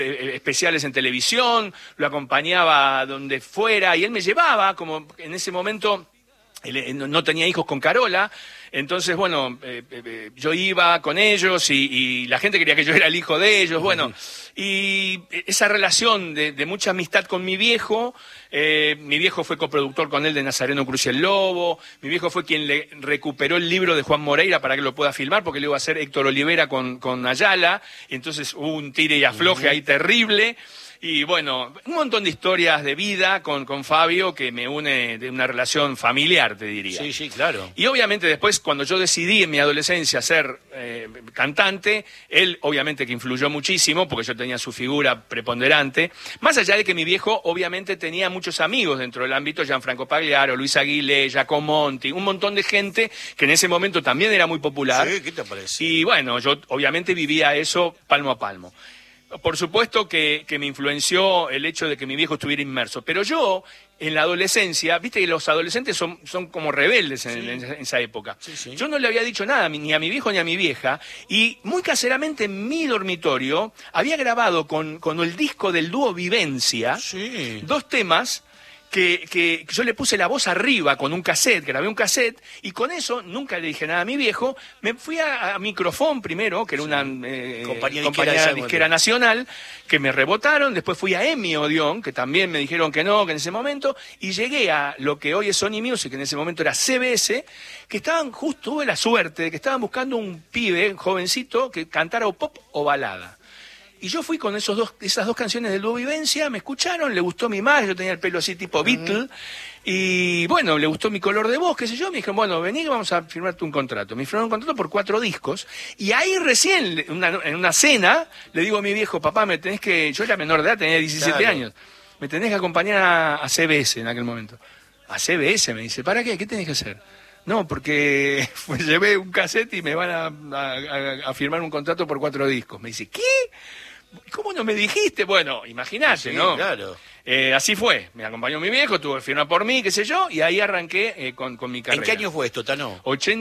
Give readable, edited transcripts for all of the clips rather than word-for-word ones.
especiales en televisión, lo acompañaba donde fuera y él me llevaba, como en ese momento él no tenía hijos con Carola, entonces bueno, yo iba con ellos y la gente quería que yo era el hijo de ellos, bueno, y esa relación de mucha amistad con mi viejo fue coproductor con él de Nazareno Cruz y el Lobo, mi viejo fue quien le recuperó el libro de Juan Moreira para que lo pueda filmar, porque lo iba a hacer Héctor Olivera con Ayala, y entonces hubo un tire y afloje ahí terrible. Y bueno, un montón de historias de vida con Fabio que me une de una relación familiar, te diría. Sí, sí, claro. Y obviamente después, cuando yo decidí en mi adolescencia ser cantante, él obviamente que influyó muchísimo, porque yo tenía su figura preponderante, más allá de que mi viejo obviamente tenía muchos amigos dentro del ámbito, Gianfranco Pagliaro, Luis Aguilé, Giacomo Monti, un montón de gente que en ese momento también era muy popular. Sí, ¿qué te parece? Y bueno, yo obviamente vivía eso palmo a palmo. Por supuesto que me influenció el hecho de que mi viejo estuviera inmerso, pero yo, en la adolescencia, viste que los adolescentes son como rebeldes en esa época. Sí, sí. Yo no le había dicho nada ni a mi viejo ni a mi vieja, y muy caseramente en mi dormitorio había grabado con el disco del dúo Vivencia, dos temas que yo le puse la voz arriba con un cassette, grabé un cassette, y con eso, nunca le dije nada a mi viejo, me fui a Microfón primero, que era una compañía disquera nacional, que me rebotaron, después fui a EMI Odeón, que también me dijeron que no, que en ese momento, y llegué a lo que hoy es Sony Music, que en ese momento era CBS, que estaban, justo tuve la suerte de que estaban buscando un pibe, jovencito, que cantara o pop o balada. Y yo fui con esas dos canciones del dúo Vivencia, me escucharon, le gustó mi imagen, yo tenía el pelo así tipo Beatle, y bueno, le gustó mi color de voz, qué sé yo, me dijeron, bueno, vení que vamos a firmarte un contrato. Me firmaron un contrato por 4 discos, y ahí recién, en una cena, le digo a mi viejo, papá, yo era menor de edad, tenía 17 años, me tenés que acompañar a CBS en aquel momento. A CBS, me dice, ¿para qué? ¿Qué tenés que hacer? No, porque pues, llevé un cassette y me van a firmar un contrato por 4 discos. Me dice, ¿qué? ¿Cómo no me dijiste? Bueno, imagínate, ¿no? Claro. Así fue. Me acompañó mi viejo, tuvo que firmar por mí, qué sé yo, y ahí arranqué con mi carrera. ¿En qué año fue esto, Tano?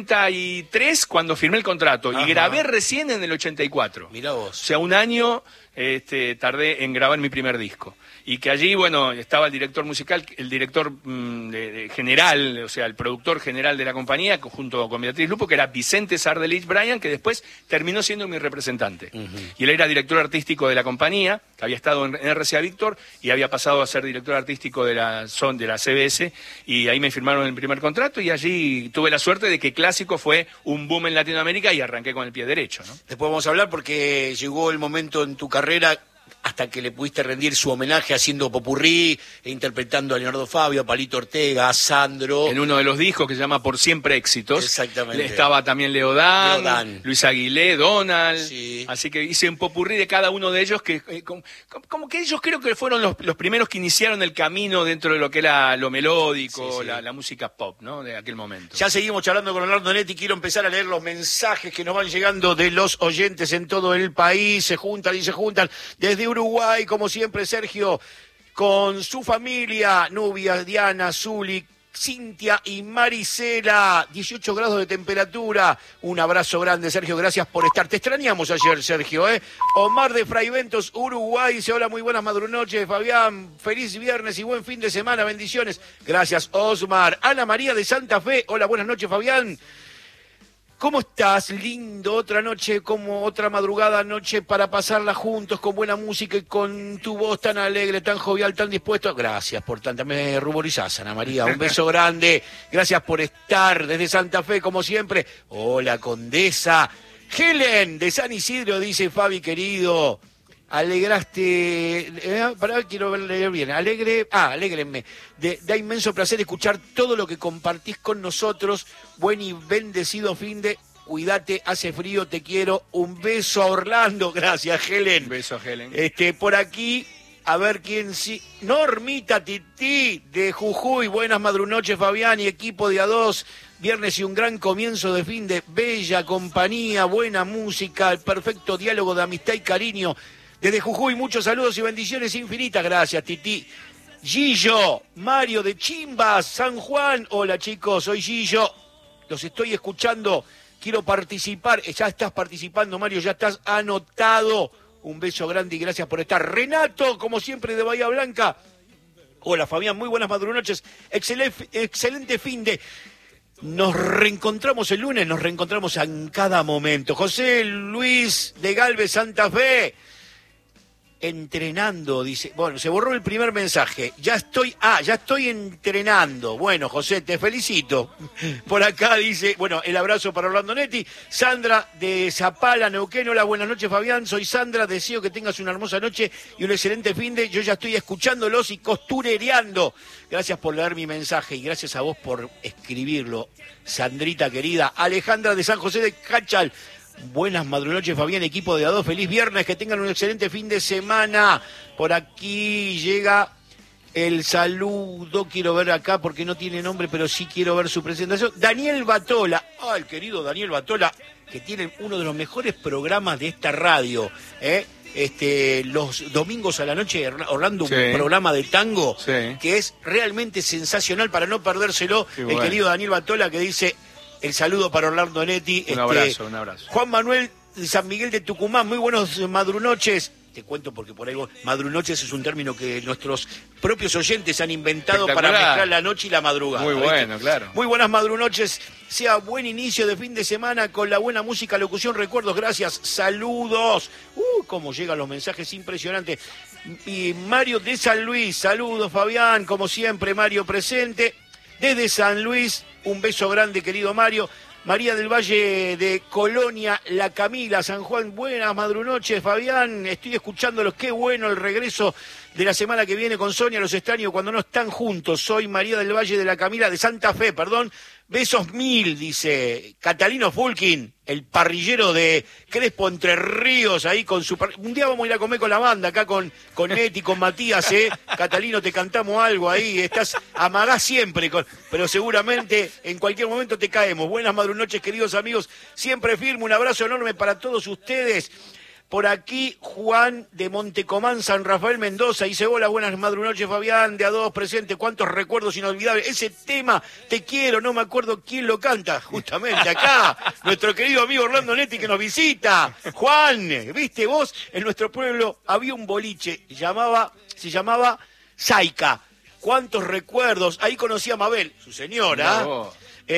83, cuando firmé el contrato. Ajá. Y grabé recién en el 84. Mirá vos. O sea, un año tardé en grabar mi primer disco. Y que allí, bueno, estaba el director musical, el director general, o sea, el productor general de la compañía, junto con Beatriz Lupo, que era Vicente Sardelich Bryan, que después terminó siendo mi representante. Y él era director artístico de la compañía, que había estado en RCA Víctor, y había pasado a ser director artístico de la CBS, y ahí me firmaron el primer contrato, y allí tuve la suerte de que Clásico fue un boom en Latinoamérica, y arranqué con el pie derecho, ¿no? Después vamos a hablar porque llegó el momento en tu carrera hasta que le pudiste rendir su homenaje haciendo popurrí e interpretando a Leonardo Fabio, a Palito Ortega, a Sandro. En uno de los discos que se llama Por Siempre Éxitos. Exactamente. Estaba también Leodán, Luis Aguilé, Donald. Sí. Así que hice un popurrí de cada uno de ellos, que como que ellos creo que fueron los primeros que iniciaron el camino dentro de lo que era lo melódico, la música pop, ¿no? De aquel momento. Ya seguimos charlando con Leonardo Netti. Quiero empezar a leer los mensajes que nos van llegando de los oyentes en todo el país. Se juntan y se juntan. Desde Uruguay, como siempre, Sergio, con su familia, Nubia, Diana, Zuli, Cintia y Marisela, 18 grados de temperatura. Un abrazo grande, Sergio, gracias por estar. Te extrañamos ayer, Sergio, ¿eh? Omar de Fraiventos, Uruguay, dice, hola, muy buenas madrunoches, Fabián, feliz viernes y buen fin de semana, bendiciones. Gracias, Osmar. Ana María de Santa Fe, hola, buenas noches, Fabián. ¿Cómo estás? Lindo, otra noche, como otra madrugada, noche para pasarla juntos, con buena música y con tu voz tan alegre, tan jovial, tan dispuesto. Gracias por tanta, me ruborizás, Ana María, un beso grande. Gracias por estar desde Santa Fe, como siempre. Hola, Condesa. Helen, de San Isidro, dice Fabi, querido. Alegraste, quiero leer bien, alégrenme, da inmenso placer escuchar todo lo que compartís con nosotros, buen y bendecido fin de, cuídate, hace frío, te quiero, un beso a Orlando, gracias Helen. Un beso a Helen. Por aquí, a ver quién sí, Normita Tití, de Jujuy, buenas madrunoches Fabián y equipo de A2, viernes y un gran comienzo de fin de, bella compañía, buena música, el perfecto diálogo de amistad y cariño. Desde Jujuy, muchos saludos y bendiciones infinitas. Gracias, Titi. Gillo, Mario de Chimbas, San Juan. Hola, chicos, soy Gillo. Los estoy escuchando. Quiero participar. Ya estás participando, Mario. Ya estás anotado. Un beso grande y gracias por estar. Renato, como siempre, de Bahía Blanca. Hola, Fabián, muy buenas madrunoches. Excelente fin de... Nos reencontramos el lunes, nos reencontramos en cada momento. José Luis de Galvez, Santa Fe. Entrenando, dice. Bueno, se borró el primer mensaje. Ya estoy entrenando. Bueno, José, te felicito. Por acá dice, bueno, el abrazo para Orlando Netti. Sandra de Zapala, Neuquén. Hola, buenas noches, Fabián. Soy Sandra. Deseo que tengas una hermosa noche y un excelente fin de. Yo ya estoy escuchándolos y costurereando. Gracias por leer mi mensaje y gracias a vos por escribirlo, Sandrita querida. Alejandra de San José de Cachal. Buenas madrunoches, Fabián, equipo de A2, feliz viernes, que tengan un excelente fin de semana. Por aquí llega el saludo, quiero ver acá porque no tiene nombre, pero sí quiero ver su presentación. Daniel Batola, el querido Daniel Batola, que tiene uno de los mejores programas de esta radio, los domingos a la noche, Orlando, sí. Un programa de tango, sí. Que es realmente sensacional para no perdérselo. Bueno. El querido Daniel Batola, que dice... El saludo para Orlando Netti. Un abrazo. Juan Manuel de San Miguel de Tucumán, muy buenos madrunoches. Te cuento porque por ahí madrunoches es un término que nuestros propios oyentes han inventado para mezclar la noche y la madrugada. Muy bueno, claro. Muy buenas madrunoches. Sea buen inicio de fin de semana con la buena música, locución, recuerdos. Gracias. Saludos. Cómo llegan los mensajes, impresionante. Y Mario de San Luis. Saludos, Fabián. Como siempre, Mario presente. Desde San Luis, un beso grande, querido Mario. María del Valle de Colonia, La Camila, San Juan. Buenas madrunoches, Fabián. Estoy escuchándolos. Qué bueno el regreso de la semana que viene con Sonia. Los extraño cuando no están juntos. Soy María del Valle de La Camila, de Santa Fe, perdón. Besos mil, dice Catalino Fulkin, el parrillero de Crespo Entre Ríos, ahí con su... Un día vamos a ir a comer con la banda, acá con Neti, con Matías, Catalino, te cantamos algo ahí, estás amagás siempre, pero seguramente en cualquier momento te caemos. Buenas madrunoches, queridos amigos, siempre firme, un abrazo enorme para todos ustedes. Por aquí, Juan de Montecomán, San Rafael, Mendoza, dice, hola, buenas madrunoches, Fabián, de A2 presente, cuántos recuerdos inolvidables. Ese tema, Te quiero, no me acuerdo quién lo canta, justamente acá, nuestro querido amigo Orlando Netti que nos visita. Juan, viste vos, en nuestro pueblo había un boliche, se llamaba Saica. Cuántos recuerdos, ahí conocí a Mabel, su señora. No.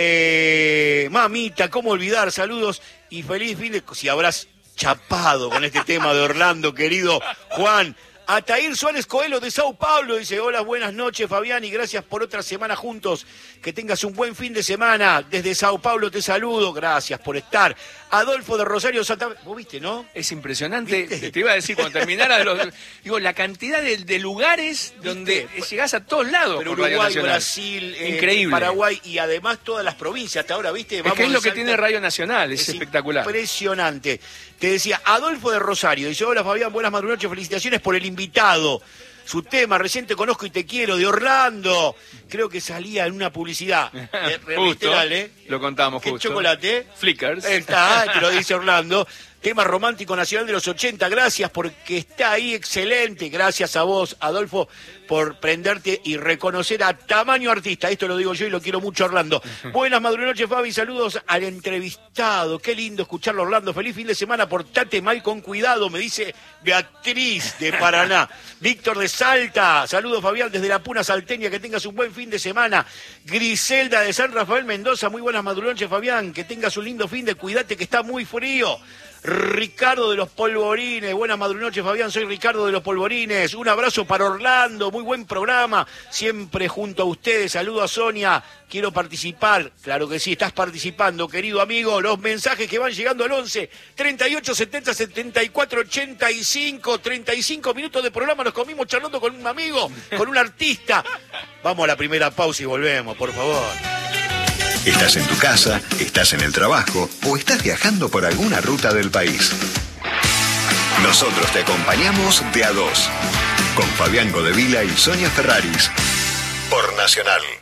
Mamita, cómo olvidar, saludos y feliz fin de... Si habrás chapado con este tema de Orlando, querido Juan. Atair Suárez Coelho de Sao Paulo dice, hola, buenas noches, Fabián, y gracias por otra semana juntos. Que tengas un buen fin de semana. Desde Sao Paulo te saludo, gracias por estar. Adolfo de Rosario Santa Fe. ¿Vos viste, no? Es impresionante. ¿Viste? Te iba a decir, cuando terminara la cantidad de lugares, ¿viste? Donde llegás a todos lados. Pero Uruguay, Brasil, increíble. Paraguay y además todas las provincias. Hasta ahora, ¿viste? Vamos, es que es lo que tiene Radio Nacional, es espectacular. Impresionante. Te decía, Adolfo de Rosario dice, hola, Fabián, buenas madrunoches, felicitaciones por el invitado. Su tema, recién te conozco y te quiero, de Orlando. Creo que salía en una publicidad. Justo, lo contamos justo. ¿Qué chocolate? Flickers. Está, te lo dice Orlando. Tema romántico nacional de los 80. Gracias porque está ahí, excelente. Gracias a vos, Adolfo, por prenderte y reconocer a tamaño artista. Esto lo digo yo y lo quiero mucho, Orlando. Buenas madrunoches, Fabi. Saludos al entrevistado. Qué lindo escucharlo, Orlando. Feliz fin de semana. Portate mal con cuidado, me dice Beatriz de Paraná. Víctor de Salta. Saludos, Fabián, desde la Puna Salteña. Que tengas un buen fin de semana. Griselda de San Rafael, Mendoza. Muy buenas madrunoches, Fabián. Que tengas un lindo fin de... Cuídate que está muy frío. Ricardo de los Polvorines, buenas madrunoches, Fabián, soy Ricardo de los Polvorines, un abrazo para Orlando, muy buen programa, siempre junto a ustedes, saludo a Sonia, quiero participar, claro que sí, estás participando, querido amigo, los mensajes que van llegando al 11, 38, 70, 74, 85, 35 minutos de programa, nos comimos charlando con un amigo, con un artista, vamos a la primera pausa y volvemos, por favor. Estás en tu casa, estás en el trabajo o estás viajando por alguna ruta del país. Nosotros te acompañamos de A2 con Fabián Godevila y Sonia Ferraris por Nacional.